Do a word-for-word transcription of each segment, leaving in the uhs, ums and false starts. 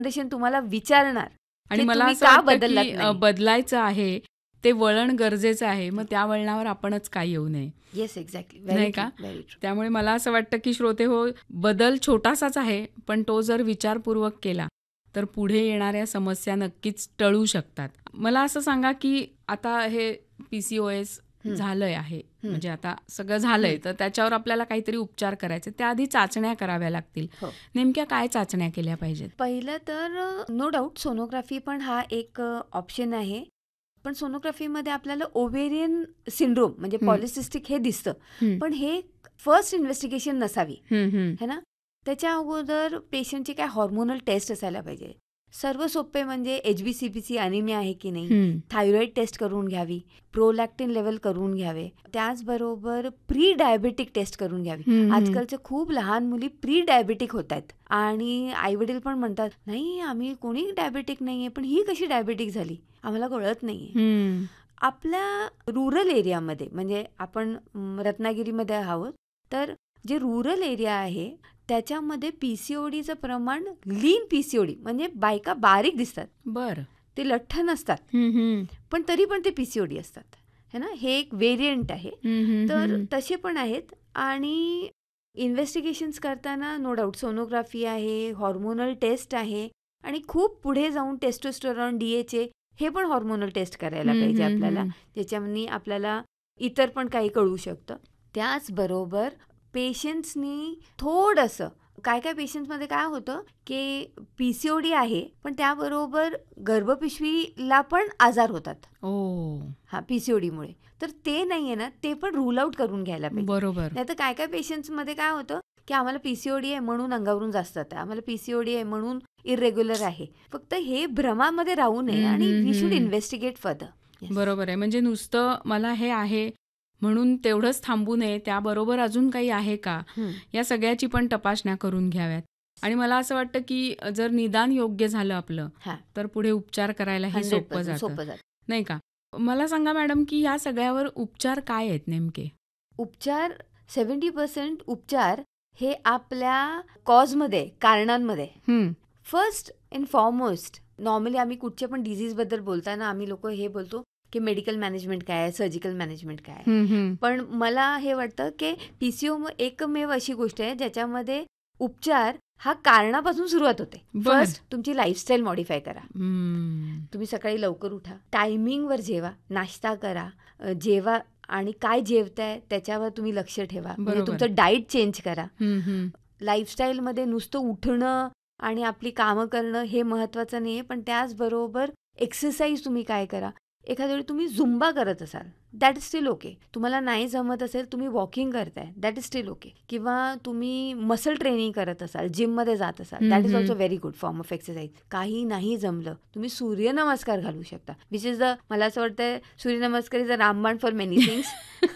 Foundation तुम्हाला विचारणार आणि की मला तुम्ही असं का वाटतं बदललात की अ, नाही. बदलायचं आहे, ते वळण गरजेचं आहे, मग त्या वळणावर आपणच काय येऊ नये, येस, एक्झॅक्टली. व्हेरी नाही ट्रू, का? Very true. त्यामुळे मला असं वाटतं की श्रोते हो, बदल छोटासाच आहे, पण तो जर विचारपूर्वक केला तर पुढे येणाऱ्या समस्या नक्कीच टळू शकतात. मला असं सांगा की आता हे पी सी ओ एस हं. झालंय आहे, हं. म्हणजे आता सगळं झालंय, हं. तर त्याच्यावर आपल्याला काहीतरी उपचार करायचे, त्याआधी चाचण्या कराव्या लागतील. हो. नेमक्या काय चाचण्या केल्या पाहिजेत? पहिलं तर नो डाऊट सोनोग्राफी पण हा एक ऑप्शन आहे. पण सोनोग्राफीमध्ये आपल्याला ओव्हेरियन सिंड्रोम म्हणजे हं. पॉलिसिस्टिक हे दिसतं. हं. पण हे फर्स्ट इन्व्हेस्टिगेशन नसावी, हं, हं. है ना. त्याच्या अगोदर पेशंटची काय हॉर्मोनल टेस्ट असायला पाहिजे. सर्व सोपे म्हणजे H B C B C anaemia आहे की नाही, हं. थायरॉइड टेस्ट करून घ्यावी, प्रोलॅक्टिन लेवल करून घ्यावे, त्याचबरोबर प्री डायबेटिक टेस्ट करून घ्यावी. हं, हं. आजकालच्या खूप लहान मुली प्री डायबेटिक होत आहेत आणि आईवडील पण म्हणतात, नाही आम्ही कोणी डायबेटिक नाहीये, पण ही कशी डायबेटिक झाली आम्हाला कळत नाहीये. हं. आपल्या रुरल एरियामध्ये म्हणजे आपण म, रत्नागिरीमध्ये आहोत, तर जे रुरल एरिया आहे त्याच्यामध्ये पी सी ओ डीचं प्रमाण लीन पी सी ओ डी म्हणजे बायका बारीक दिसतात, बरं. ते लठ्ठ नसतात, हं, हं. पण तरी पण ते पी सी ओ डी असतात, है ना. हे एक व्हेरियंट आहे. हं, हं, तर हं. तसे पण आहेत. आणि इन्व्हेस्टिगेशन्स करताना नो डाऊट सोनोग्राफी आहे, हॉर्मोनल टेस्ट आहे आणि खूप पुढे जाऊन टेस्टोस्टेरॉन, डी एच ए हे पण हॉर्मोनल टेस्ट करायला हं, पाहिजे हं, आपल्याला, हं. ज्याच्यानी आपल्याला इतर पण काही कळू शकतं. त्याचबरोबर पेशंट्सनी थोडंसं काय काय पेशंट्समध्ये काय होतं की पी सी ओ डी आहे, पण त्याबरोबर गर्भपिशवीला पण आजार होतात ओ, हा पी सी ओ डीमुळे. तर ते नाही आहे ना, ते पण रूल आउट करून घ्यायला पाहिजे. बरोबर. नाही तर काय काय पेशंट्समध्ये काय होतं की आम्हाला पी सी ओ डी आहे म्हणून अंगावरून जास्त आहे, आम्हाला पी सी ओ डी आहे म्हणून इरेग्युलर आहे. फक्त हे भ्रमामध्ये राहू नये हं, आणि हं, वी शुड हं. Investigate further. बरोबर आहे. म्हणजे नुसतं मला हे आहे म्हणून तेवढंच थांबू नये, त्याबरोबर अजून काही आहे का, या सगळ्याची पण तपासण्या करून घ्याव्यात. आणि मला असं वाटतं की जर निदान योग्य झालं आपलं, हां, तर पुढे उपचार करायलाही हंड्रेड सोपं पर्सेंट जातं, सोपं जातं. नाही का? मला सांगा मॅडम की या सगळ्यावर उपचार काय आहेत नेमके? उपचार सेव्हन्टी पर्सेंट उपचार हे आपल्या कॉजमध्ये, कारणांमध्ये. हं. फर्स्ट अँड फॉरमोस्ट नॉर्मली आम्ही कुठच्या पण डिझीजबद्दल बोलताना आम्ही लोक हे बोलतो की मेडिकल मॅनेजमेंट काय आहे, सर्जिकल मॅनेजमेंट काय आहे. हं, हं. पण मला हे वाटतं की पी सी ओ एकमेव अशी गोष्ट आहे ज्याच्यामध्ये उपचार हा कारणापासून सुरुवात होते. बरं. फर्स्ट तुमची लाईफस्टाईल मॉडिफाय करा. हं. तुम्ही सकाळी लवकर उठा, टायमिंगवर जेवा, नाश्ता करा, अ, जेवा आणि काय जेवताय त्याच्यावर तुम्ही लक्ष ठेवा. म्हणजे बरोबर. तुमचं डाएट चेंज करा. हं, हं. लाईफस्टाईलमध्ये नुसतं उठणं आणि आपली कामं करणं हे महत्त्वाचं नाही आहे, पण त्याचबरोबर एक्सरसाइज तुम्ही काय करा. एखाद्या वेळी तुम्ही झुंबा करत असाल, दॅट इज स्टील ओके. तुम्हाला नाही जमत असेल, तुम्ही वॉकिंग करताय, दॅट इज स्टील ओके. किंवा तुम्ही मसल ट्रेनिंग करत असाल, जिममध्ये जात असाल, that is also very good form of exercise. काही नाही जमलं, तुम्ही सूर्यनमस्कार घालू शकता, विच इज द, मला असं वाटतं सूर्यनमस्कार इज अ रामबाण फॉर मेनी थिंग्स.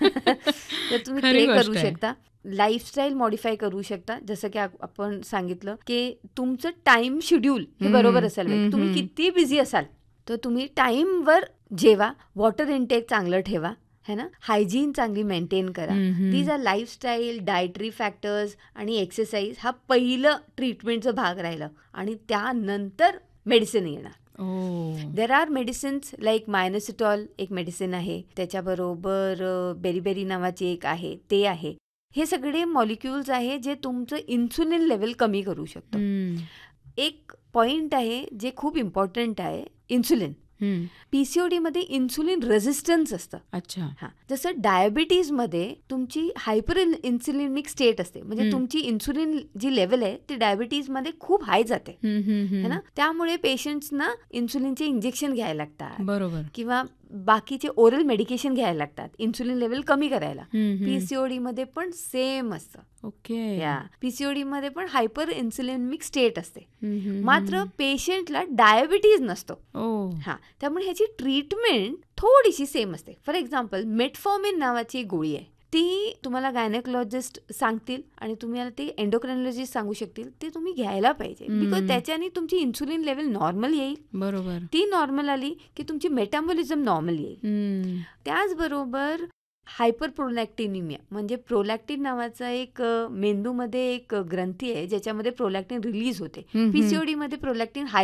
तर तुम्ही खरी ते गोष्ट करू आहे. शकता. लाईफस्टाईल मॉडिफाय करू शकता, जसं की आप- आपण सांगितलं की तुमचं टाइम शेड्यूल हे बरोबर हं, असायला हं, पाहिजे. तुम्ही हं. किती बिझी असाल तर तुम्ही टाईमवर जेवा, वॉटर इनटेक चांगलं ठेवा, है ना, हायजीन चांगली मेंटेन करा. हं, हं. These R lifestyle, dietary factors आणि एक्सरसाइज हा पहिलं ट्रीटमेंटचा भाग राहिला आणि त्यानंतर मेडिसिन येणार. ओ. देर आर मेडिसिन्स लाईक मायनोसिटॉल एक मेडिसिन आहे, त्याच्याबरोबर बेरीबेरी नावाची एक आहे, ते आहे. हे सगळे मॉलिक्युल्स आहे जे तुमचं इन्सुलिन लेवल कमी करू शकतं. हं. एक पॉइंट आहे जे खूप इम्पॉर्टंट आहे, इन्सुलिन. हं. पीसीओडी मध्ये इन्सुलिन रेझिस्टन्स असतं. अच्छा. हां, जसं डायबिटीजमध्ये तुमची हायपर इन्सुलिनिक स्टेट असते, म्हणजे हं. तुमची इन्सुलिन जी लेवल आहे ती डायबिटीजमध्ये खूप हाय जाते, हं, हं, है हं. ना. त्यामुळे पेशंट्सना इन्सुलिनचे इंजेक्शन घ्यायला लागतात बरोबर. किंवा बाकीचे ओरल मेडिकेशन घ्यायला लागतात इन्सुलिन लेवल कमी करायला. हं, हं. पीसीओडी मध्ये पण सेम असतं. ओके. या पीसीओडी मध्ये पण हायपर इन्सुलिनिक स्टेट असते, हं, हं, मात्र हं. पेशंटला डायबिटीज नसतो. ओ. हां, त्यामुळे ह्याची ट्रीटमेंट थोडीशी सेम असते. फॉर एक्झाम्पल मेटफॉर्मिन नावाची एक गोळी आहे, ती तुम्हाला गायनेकोलॉजिस्ट सांगतील आणि तुम्हाला ते एंडोक्राइनॉलॉजिस्ट सांगू शकतील, ते तुम्ही घ्यायला पाहिजे. हम्म. बिकॉज त्याच्याने तुमची इन्सुलिन लेवल नॉर्मल येईल. बरोबर. ती नॉर्मल आली की तुमची मेटाबॉलिझम नॉर्मल येईल. हं. त्याचबरोबर हायपर प्रोलॅक्टिनिमिया म्हणजे प्रोलॅक्टिन नावाचा एक अ, मेंदूमध्ये एक ग्रंथी आहे ज्याच्यामध्ये प्रोलॅक्टिन रिलीज होते. हम्म, हम्म. पीसीओडी मध्ये प्रोलॅक्टिन